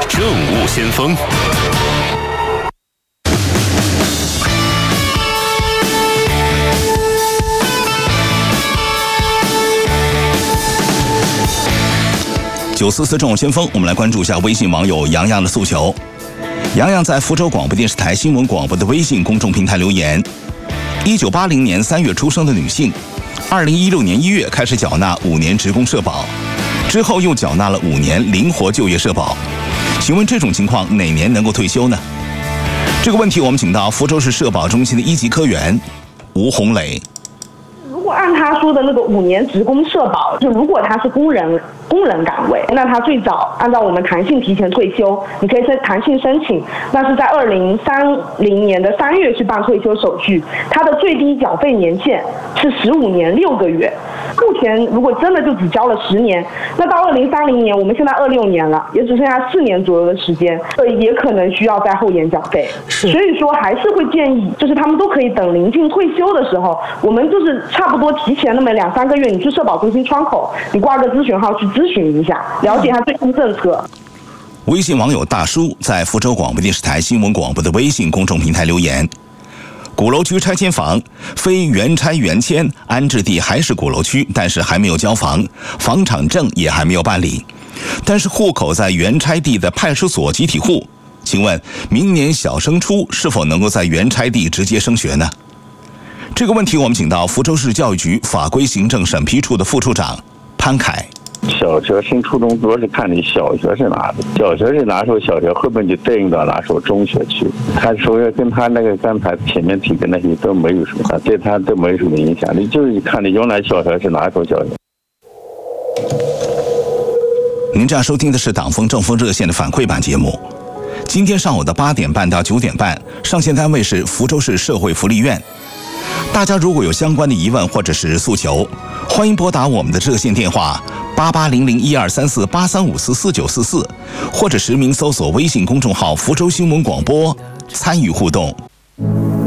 政务先锋。944政务先锋，我们来关注一下微信网友洋洋的诉求。洋洋在福州广播电视台新闻广播的微信公众平台留言：1980年3月出生的女性，2016年1月开始缴纳5年职工社保，之后又缴纳了5年灵活就业社保。请问这种情况哪年能够退休呢？这个问题我们请到福州市社保中心的1级科员吴红磊。 如果按他说的那个5年职工社保，就如果他是工人岗位，那他最早按照我们弹性提前退休，你可以弹性申请，那是在2030年的3月去办退休手续，他的最低缴费年限是15年6个月。目前如果真的就只交了10年，那到2030年，我们现在26年了，也只剩下4年左右的时间，也可能需要在后延缴费。所以说还是会建议，就是他们都可以等临近退休的时候，我们就是差不多提前那么2-3个月，你去社保中心窗口，你挂个咨询号去咨询一下，了解他最新政策。 微信网友大叔在福州广播电视台新闻广播的微信公众平台留言：鼓楼区拆迁房非原拆原迁，安置地还是鼓楼区，但是还没有交房，房产证也还没有办理，但是户口在原拆地的派出所集体户。请问明年小升初是否能够在原拆地直接升学呢？这个问题我们请到福州市教育局法规行政审批处的副处长潘凯。 小学升初中主要是看你小学是哪的，小学是哪所小学，后面就对应到哪所中学去。他说跟他那个刚才前面提的那些都没有什么，对他都没有什么影响。你就是看你原来小学是哪所小学。 您这样收听的是党风政风热线的反馈版节目。今天上午的8点半到9点半，上线单位是福州市社会福利院。大家如果有相关的疑问或者是诉求，欢迎拨打我们的热线电话8800123483544944，或者实名搜索微信公众号福州新闻广播参与互动。